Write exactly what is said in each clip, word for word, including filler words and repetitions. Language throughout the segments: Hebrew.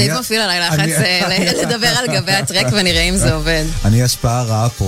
דייב מפעיל עליי לחץ לדבר על גבי הטרק ונראה אם זה עובד. אני השפעה רעה פה.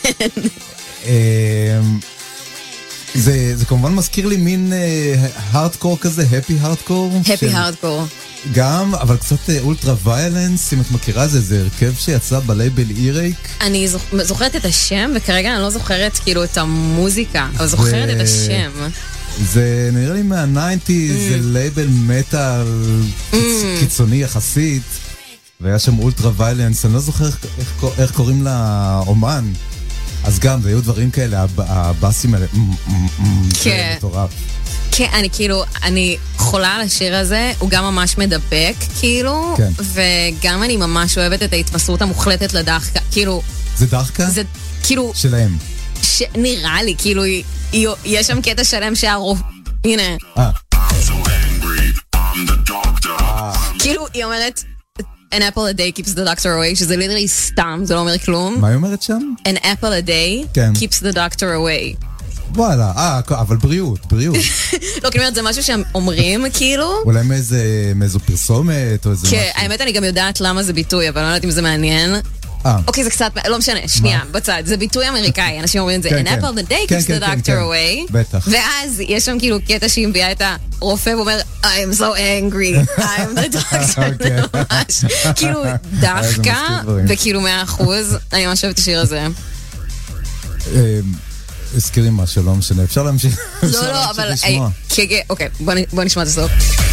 זה, זה כמובן מזכיר לי מין הארדקור כזה, הפי הארדקור. הפי הארדקור. גם, אבל קצת אולטרה ויילנס, אם את מכירה זה, זה הרכב שיצא בלייבל אירייק. אני זוכרת את השם, וכרגע אני לא זוכרת כאילו את המוזיקה, אבל זוכרת את השם. זה נראה לי מה-תשעים, זה לייבל מטל קיצוני יחסית, והיה שם אולטרה ויילנס, אני לא זוכר איך קוראים לאומן. אז גם, והיו דברים כאלה, הבאסים האלה, זה מטורף. כן, אני כאילו, אני חולה על השיר הזה, הוא גם ממש מדבק, כאילו, וגם אני ממש אוהבת את ההתמסרות המוחלטת לדחקה, כאילו... זה דחקה? זה, כאילו... שלהם. נראה לי, כאילו, יש שם קטע שלם שהרוב... הנה. אה. כאילו, היא אומרת... An apple a day keeps the doctor away, שזה ליטרלי סתם, זה לא אומר כלום. מה היא אומרת שם? An apple a day כן. keeps the doctor away. וואלה, אה, אבל בריאות, בריאות. לא, כי אומרת, זה משהו שהם אומרים, כאילו. אולי מאיזו פרסומת או איזה משהו. כן, האמת אני גם יודעת למה זה ביטוי, אבל אני לא יודעת אם זה מעניין. אוקיי, זה קצת, לא משנה, שנייה, בצד, זה ביטוי אמריקאי, אנשים אומרים את זה, an apple a day keeps the doctor away. בטח. ואז יש שם כאילו קטע שהיא מביאה את הרופא ואומר, I'm so angry, I'm the doctor, ממש. כאילו דחקה, וכאילו מאה אחוז, אני ממש אוהבת את השיר הזה. הזכירים משהו, לא משנה, אפשר להמשיך. לא, לא, אבל... אוקיי, בוא נשמע את הסוף.